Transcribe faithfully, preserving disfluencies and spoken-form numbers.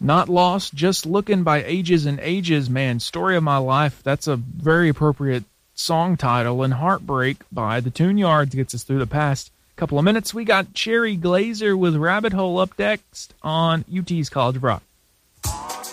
Not Lost, Just Looking by Ages and Ages, man, Story of My Life, that's a very appropriate song title. And Heartbreak by the Tune Yards gets us through the past couple of minutes. We got Cherry Glazer with Rabbit Hole up next on U T's College of Rock.